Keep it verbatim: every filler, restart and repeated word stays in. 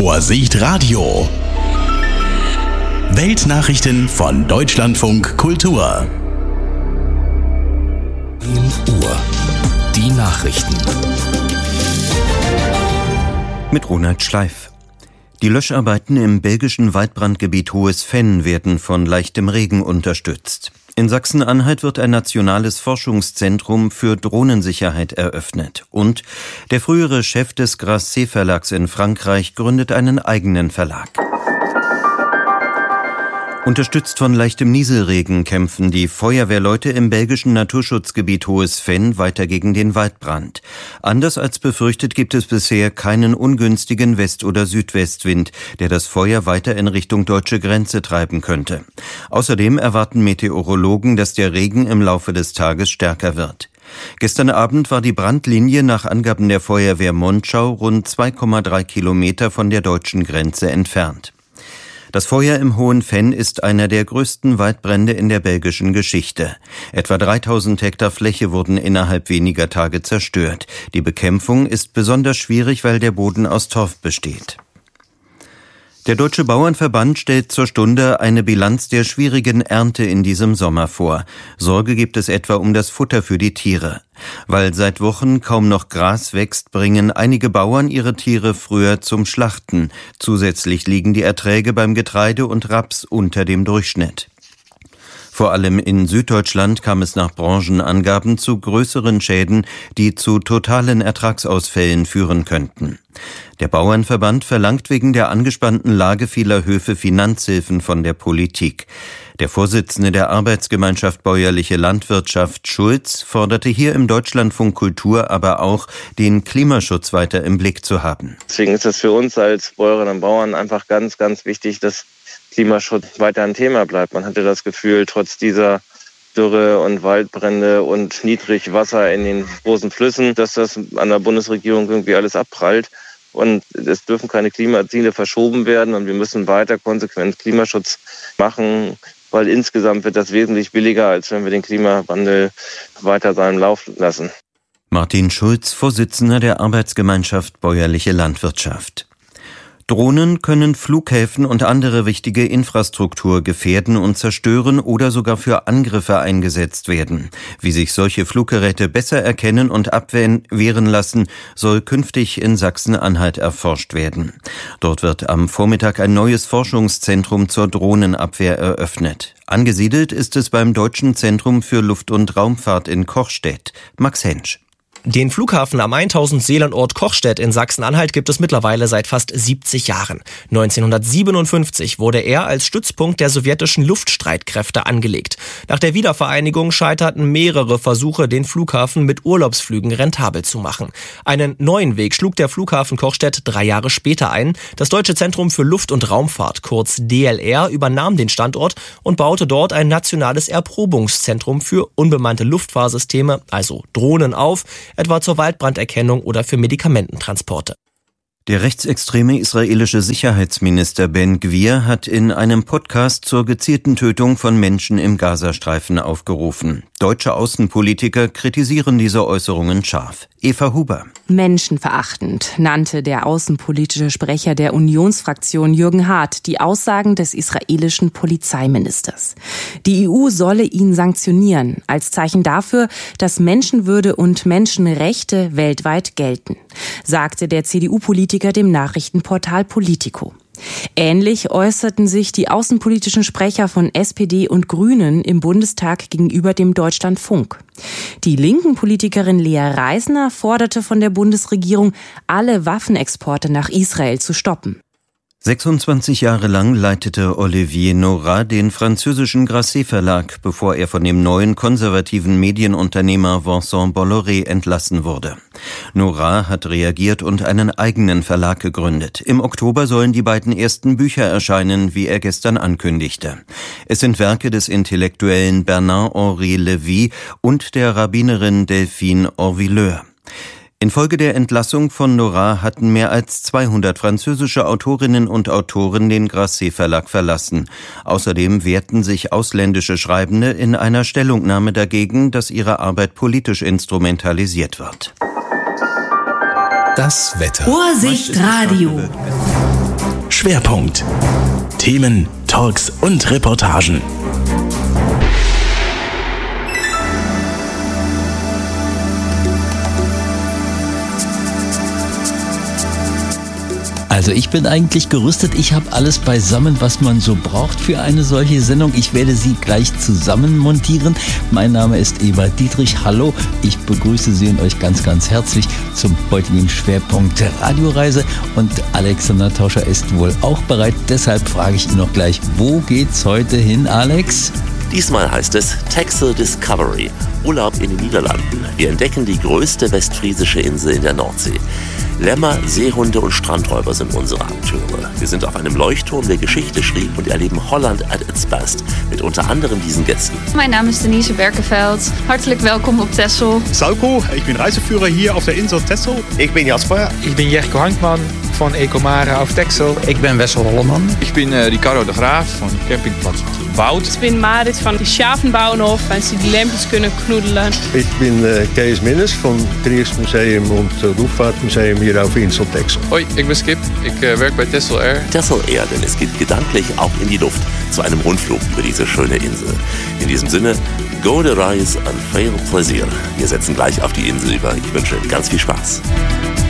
Vorsicht Radio. Weltnachrichten von Deutschlandfunk Kultur. Uhr. Die Nachrichten. Mit Ronald Schleif. Die Löscharbeiten im belgischen Waldbrandgebiet Hohes Venn werden von leichtem Regen unterstützt. In Sachsen-Anhalt wird ein nationales Forschungszentrum für Drohnensicherheit eröffnet. Und der frühere Chef des Grasset Verlags in Frankreich gründet einen eigenen Verlag. Unterstützt von leichtem Nieselregen kämpfen die Feuerwehrleute im belgischen Naturschutzgebiet Hohes Venn weiter gegen den Waldbrand. Anders als befürchtet gibt es bisher keinen ungünstigen West- oder Südwestwind, der das Feuer weiter in Richtung deutsche Grenze treiben könnte. Außerdem erwarten Meteorologen, dass der Regen im Laufe des Tages stärker wird. Gestern Abend war die Brandlinie nach Angaben der Feuerwehr Monschau rund zwei Komma drei Kilometer von der deutschen Grenze entfernt. Das Feuer im Hohen Venn ist einer der größten Waldbrände in der belgischen Geschichte. Etwa dreitausend Hektar Fläche wurden innerhalb weniger Tage zerstört. Die Bekämpfung ist besonders schwierig, weil der Boden aus Torf besteht. Der Deutsche Bauernverband stellt zur Stunde eine Bilanz der schwierigen Ernte in diesem Sommer vor. Sorge gibt es etwa um das Futter für die Tiere. Weil seit Wochen kaum noch Gras wächst, bringen einige Bauern ihre Tiere früher zum Schlachten. Zusätzlich liegen die Erträge beim Getreide und Raps unter dem Durchschnitt. Vor allem in Süddeutschland kam es nach Branchenangaben zu größeren Schäden, die zu totalen Ertragsausfällen führen könnten. Der Bauernverband verlangt wegen der angespannten Lage vieler Höfe Finanzhilfen von der Politik. Der Vorsitzende der Arbeitsgemeinschaft Bäuerliche Landwirtschaft, Schulz, forderte hier im Deutschlandfunk Kultur aber auch, den Klimaschutz weiter im Blick zu haben. Deswegen ist es für uns als Bäuerinnen und Bauern einfach ganz, ganz wichtig, dass Klimaschutz weiter ein Thema bleibt. Man hatte das Gefühl, trotz dieser Dürre und Waldbrände und Niedrigwasser in den großen Flüssen, dass das an der Bundesregierung irgendwie alles abprallt. Und es dürfen keine Klimaziele verschoben werden und wir müssen weiter konsequent Klimaschutz machen, weil insgesamt wird das wesentlich billiger, als wenn wir den Klimawandel weiter seinen Lauf lassen. Martin Schulz, Vorsitzender der Arbeitsgemeinschaft Bäuerliche Landwirtschaft. Drohnen können Flughäfen und andere wichtige Infrastruktur gefährden und zerstören oder sogar für Angriffe eingesetzt werden. Wie sich solche Fluggeräte besser erkennen und abwehren lassen, soll künftig in Sachsen-Anhalt erforscht werden. Dort wird am Vormittag ein neues Forschungszentrum zur Drohnenabwehr eröffnet. Angesiedelt ist es beim Deutschen Zentrum für Luft- und Raumfahrt in Kochstedt. Max Hensch. Den Flughafen am tausend Seelenort Kochstedt in Sachsen-Anhalt gibt es mittlerweile seit fast siebzig Jahren. neunzehnhundertsiebenundfünfzig wurde er als Stützpunkt der sowjetischen Luftstreitkräfte angelegt. Nach der Wiedervereinigung scheiterten mehrere Versuche, den Flughafen mit Urlaubsflügen rentabel zu machen. Einen neuen Weg schlug der Flughafen Kochstedt drei Jahre später ein. Das Deutsche Zentrum für Luft- und Raumfahrt, kurz D L R, übernahm den Standort und baute dort ein nationales Erprobungszentrum für unbemannte Luftfahrsysteme, also Drohnen, auf, etwa zur Waldbranderkennung oder für Medikamententransporte. Der rechtsextreme israelische Sicherheitsminister Ben Gvir hat in einem Podcast zur gezielten Tötung von Menschen im Gazastreifen aufgerufen. Deutsche Außenpolitiker kritisieren diese Äußerungen scharf. Eva Huber. Menschenverachtend nannte der außenpolitische Sprecher der Unionsfraktion Jürgen Hart die Aussagen des israelischen Polizeiministers. Die E U solle ihn sanktionieren, als Zeichen dafür, dass Menschenwürde und Menschenrechte weltweit gelten, sagte der C D U-Politiker dem Nachrichtenportal Politico. Ähnlich äußerten sich die außenpolitischen Sprecher von S P D und Grünen im Bundestag gegenüber dem Deutschlandfunk. Die linken Politikerin Lea Reisner forderte von der Bundesregierung, alle Waffenexporte nach Israel zu stoppen. sechsundzwanzig Jahre lang leitete Olivier Norat den französischen Grasset Verlag, bevor er von dem neuen konservativen Medienunternehmer Vincent Bolloré entlassen wurde. Norat hat reagiert und einen eigenen Verlag gegründet. Im Oktober sollen die beiden ersten Bücher erscheinen, wie er gestern ankündigte. Es sind Werke des Intellektuellen Bernard-Henri Lévy und der Rabbinerin Delphine Orvilleur. Infolge der Entlassung von Norat hatten mehr als zweihundert französische Autorinnen und Autoren den Grasset Verlag verlassen. Außerdem wehrten sich ausländische Schreibende in einer Stellungnahme dagegen, dass ihre Arbeit politisch instrumentalisiert wird. Das Wetter. Vorsicht Radio. Schwerpunkt. Themen, Talks und Reportagen. Also ich bin eigentlich gerüstet. Ich habe alles beisammen, was man so braucht für eine solche Sendung. Ich werde sie gleich zusammen montieren. Mein Name ist Ebert Dietrich. Hallo, ich begrüße Sie und euch ganz, ganz herzlich zum heutigen Schwerpunkt der Radioreise. Und Alexander Tauscher ist wohl auch bereit. Deshalb frage ich ihn noch gleich, wo geht's heute hin, Alex? Diesmal heißt es Texel Discovery, Urlaub in den Niederlanden. Wir entdecken die größte westfriesische Insel in der Nordsee. Lämmer, Seehunde und Strandräuber sind unsere Akteure. Wir sind auf einem Leuchtturm, der Geschichte schrieb, und erleben Holland at its best. Mit unter anderem diesen Gästen. Mein Name ist Denise Berkeveld. Hartelijk welkom op Texel. Sauko, ich bin Reiseführer hier auf der Insel Texel. Ich bin Jasper. Ich bin Jerko Hankman von Ecomare auf Texel. Ich bin Wessel Holleman. Ich bin äh, Ricardo de Graaf von Campingplatz Wout. Ich bin Marit van de Schavenbouwhof, waar ze die lampjes kunnen knoedelen. Ich bin äh, Kees Minnes vom Kriegsmuseum und äh, Luftfahrtmuseum hier auf Insel Texel. Hoi, ich bin Skip. Ich äh, werke bei Texel Air. Texel Air, denn es geht gedanklich auch in die Luft zu einem Rundflug über diese schöne Insel. In diesem Sinne, go the rise and fail pleasure. Wir setzen gleich auf die Insel über. Ich wünsche ganz viel Spaß.